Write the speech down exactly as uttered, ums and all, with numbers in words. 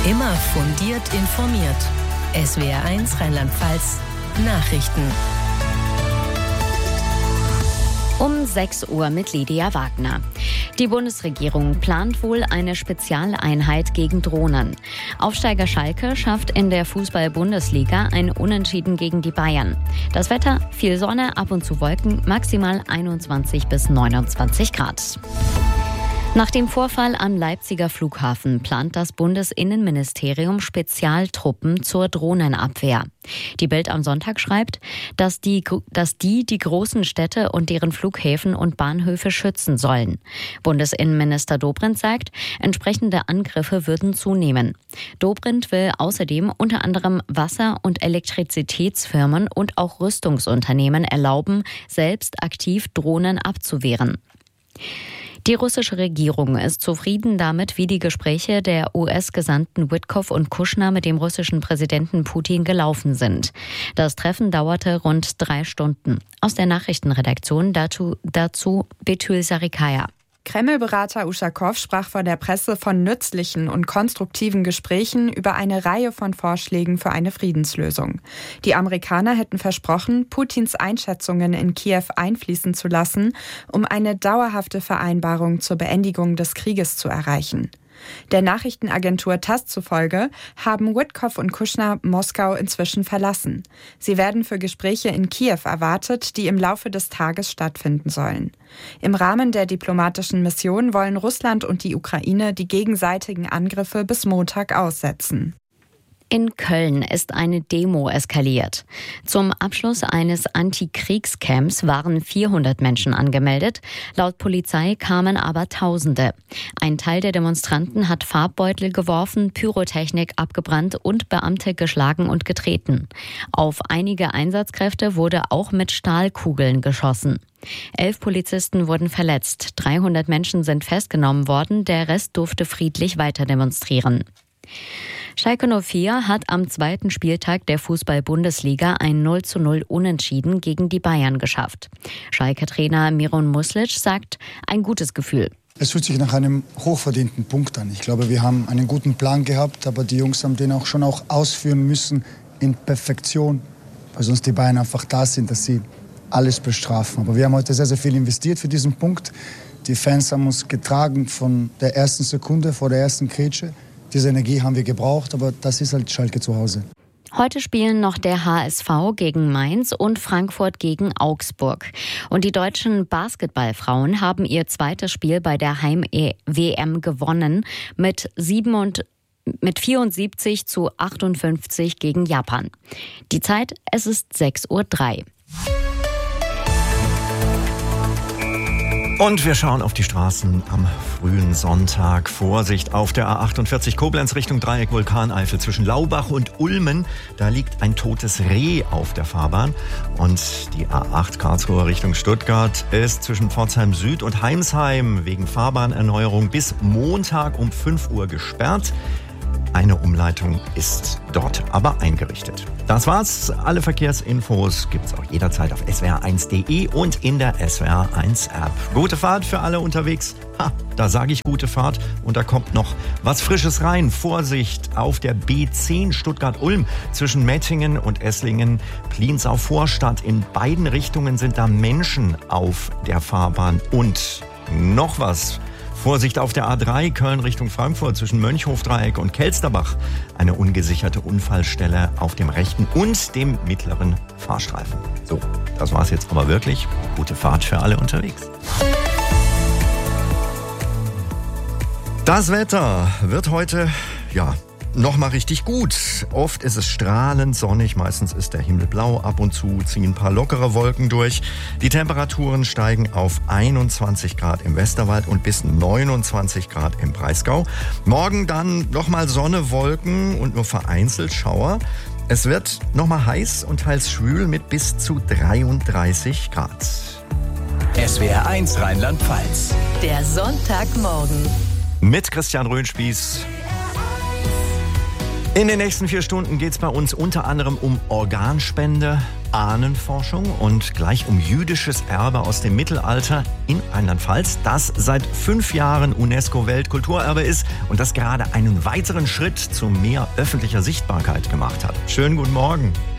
Immer fundiert informiert. S W R eins Rheinland-Pfalz Nachrichten. Um sechs Uhr mit Lydia Wagner. Die Bundesregierung plant wohl eine Spezialeinheit gegen Drohnen. Aufsteiger Schalke schafft in der Fußball-Bundesliga ein Unentschieden gegen die Bayern. Das Wetter, viel Sonne, ab und zu Wolken, maximal einundzwanzig bis neunundzwanzig Grad. Nach dem Vorfall am Leipziger Flughafen plant das Bundesinnenministerium Spezialtruppen zur Drohnenabwehr. Die Bild am Sonntag schreibt, dass die, dass die die großen Städte und deren Flughäfen und Bahnhöfe schützen sollen. Bundesinnenminister Dobrindt sagt, entsprechende Angriffe würden zunehmen. Dobrindt will außerdem unter anderem Wasser- und Elektrizitätsfirmen und auch Rüstungsunternehmen erlauben, selbst aktiv Drohnen abzuwehren. Die russische Regierung ist zufrieden damit, wie die Gespräche der U S-Gesandten Witkoff und Kushner mit dem russischen Präsidenten Putin gelaufen sind. Das Treffen dauerte rund drei Stunden. Aus der Nachrichtenredaktion dazu, dazu Betül Sarikaya. Kreml-Berater Uschakow sprach vor der Presse von nützlichen und konstruktiven Gesprächen über eine Reihe von Vorschlägen für eine Friedenslösung. Die Amerikaner hätten versprochen, Putins Einschätzungen in Kiew einfließen zu lassen, um eine dauerhafte Vereinbarung zur Beendigung des Krieges zu erreichen. Der Nachrichtenagentur TASS zufolge haben Witkoff und Kushner Moskau inzwischen verlassen. Sie werden für Gespräche in Kiew erwartet, die im Laufe des Tages stattfinden sollen. Im Rahmen der diplomatischen Mission wollen Russland und die Ukraine die gegenseitigen Angriffe bis Montag aussetzen. In Köln ist eine Demo eskaliert. Zum Abschluss eines Antikriegscamps waren vierhundert Menschen angemeldet. Laut Polizei kamen aber Tausende. Ein Teil der Demonstranten hat Farbbeutel geworfen, Pyrotechnik abgebrannt und Beamte geschlagen und getreten. Auf einige Einsatzkräfte wurde auch mit Stahlkugeln geschossen. Elf Polizisten wurden verletzt. dreihundert Menschen sind festgenommen worden. Der Rest durfte friedlich weiter demonstrieren. Schalke null vier hat am zweiten Spieltag der Fußball-Bundesliga ein null zu null Unentschieden gegen die Bayern geschafft. Schalke-Trainer Miron Muslic sagt, ein gutes Gefühl. Es fühlt sich nach einem hochverdienten Punkt an. Ich glaube, wir haben einen guten Plan gehabt, aber die Jungs haben den auch schon auch ausführen müssen in Perfektion, weil sonst die Bayern einfach da sind, dass sie alles bestrafen. Aber wir haben heute sehr, sehr viel investiert für diesen Punkt. Die Fans haben uns getragen von der ersten Sekunde, vor der ersten Grätsche. Diese Energie haben wir gebraucht, aber das ist halt Schalke zu Hause. Heute spielen noch der H S V gegen Mainz und Frankfurt gegen Augsburg. Und die deutschen Basketballfrauen haben ihr zweites Spiel bei der Heim-W M gewonnen mit sieben und mit vierundsiebzig zu achtundfünfzig gegen Japan. Die Zeit, es ist sechs Uhr drei. Und wir schauen auf die Straßen am frühen Sonntag. Vorsicht auf der A achtundvierzig Koblenz Richtung Dreieck Vulkaneifel zwischen Laubach und Ulmen. Da liegt ein totes Reh auf der Fahrbahn. Und die A acht Karlsruhe Richtung Stuttgart ist zwischen Pforzheim Süd und Heimsheim wegen Fahrbahnerneuerung bis Montag um fünf Uhr gesperrt. Eine Umleitung ist dort aber eingerichtet. Das war's. Alle Verkehrsinfos gibt's auch jederzeit auf S W R eins Punkt de und in der S W R eins App. Gute Fahrt für alle unterwegs. Ha, da sage ich gute Fahrt und da kommt noch was Frisches rein. Vorsicht auf der B zehn Stuttgart-Ulm zwischen Mettingen und Esslingen, Pliensau-Vorstadt. In beiden Richtungen sind da Menschen auf der Fahrbahn und noch was. Vorsicht auf der A drei Köln Richtung Frankfurt zwischen Mönchhofdreieck und Kelsterbach. Eine ungesicherte Unfallstelle auf dem rechten und dem mittleren Fahrstreifen. So, das war's jetzt aber wirklich. Gute Fahrt für alle unterwegs. Das Wetter wird heute, ja, nochmal richtig gut. Oft ist es strahlend sonnig, meistens ist der Himmel blau, ab und zu ziehen ein paar lockere Wolken durch. Die Temperaturen steigen auf einundzwanzig Grad im Westerwald und bis neunundzwanzig Grad im Breisgau. Morgen dann nochmal Sonne, Wolken und nur vereinzelt Schauer. Es wird nochmal heiß und teils schwül mit bis zu dreiunddreißig Grad. S W R eins Rheinland-Pfalz. Der Sonntagmorgen. Mit Christian Röhnspieß. In den nächsten vier Stunden geht es bei uns unter anderem um Organspende. Ahnenforschung und gleich um jüdisches Erbe aus dem Mittelalter in Rheinland-Pfalz, das seit fünf Jahren UNESCO-Weltkulturerbe ist und das gerade einen weiteren Schritt zu mehr öffentlicher Sichtbarkeit gemacht hat. Schönen guten Morgen.